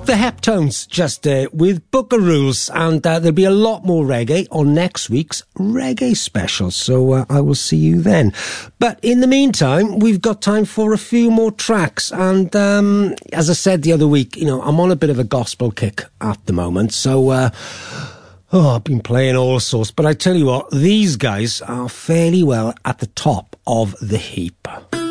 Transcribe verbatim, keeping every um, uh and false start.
The Heptones just uh, with Book of Rules, and uh, there'll be a lot more reggae on next week's reggae special, so uh, I will see you then. But in the meantime, we've got time for a few more tracks, and um, as I said the other week, you know, I'm on a bit of a gospel kick at the moment, so uh, oh, I've been playing all sorts, but I tell you what, these guys are fairly well at the top of the heap.